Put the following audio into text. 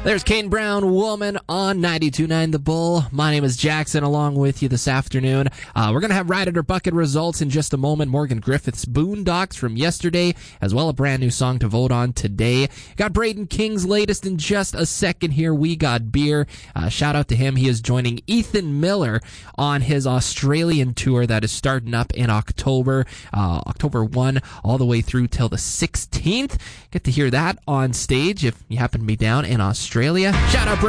There's Kane Brown, Woman, on 92.9 The Bull. My name is Jackson, along with you this afternoon. We're going to have Ride It or Bucket results in just a moment. Morgan Griffith's Boondocks from yesterday, as well a brand new song to vote on today. Got Braden King's latest in just a second here. We Got Beer. Shout out to him. He is joining Ethan Miller on his Australian tour that is starting up in October 1 all the way through till the 16th. Get to hear that on stage if you happen to be down in Australia. Shout out